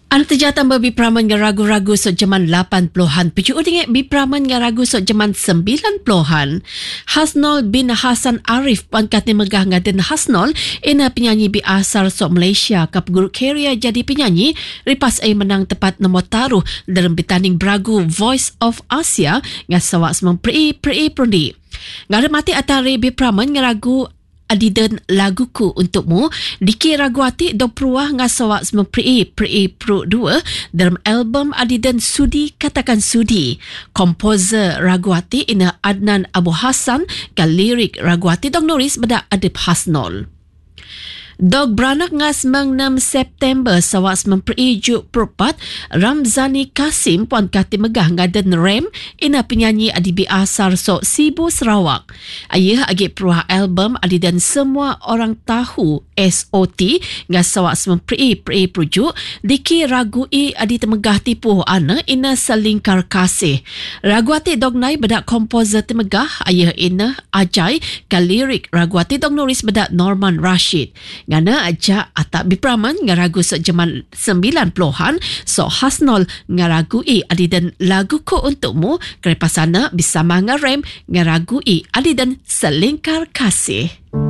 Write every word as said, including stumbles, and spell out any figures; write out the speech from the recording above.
Ana terjatan berbipraman dengan ragu-ragu sok zaman lapan puluhan. Peju dengan bipraman dengan ragu sok zaman sembilan puluhan. Hasnol bin Hasan Arif puan kata megah ngaden Hasnol ina penyanyi bi asal sok Malaysia kap guru career jadi penyanyi ripas ai menang tepat nombor taruh dalam bertanding beragu Voice of Asia ngasawak semang pri pri prondi. Ngara mati atare bipraman dengan ragu Adidan laguku untukmu Diki Raguati do peruah ngasawak semua pri pri pro dua dalam album Adidan Sudi Katakan Sudi. Komposer Raguati ina Adnan Abu Hassan kan lirik Raguati dong nulis beda Adib Hasnol. Dog beranak ngas meng enam September sawak memperi juk perpat Ramzani Kasim puan kati megah ngaden Rem ina penyanyi adibi asar sok Sibu Sarawak. Ayah agi peruah album adidan semua orang tahu S O T ngas sawak memperi peri perujuk diki ragu i adi temegah tipu ana ina selingkar kasih. Raguati dog nai bedak komposer temegah ayah ina Ajai ka lirik Raguati dog nulis bedak Norman Rashid. Ngana aja atak bipraman ngaragu sok zaman sembilan puluhan sok Hasnol ngaragu i adidan laguku untukmu kerepasana bisa mangarem ngaragu i adidan selingkar kasih.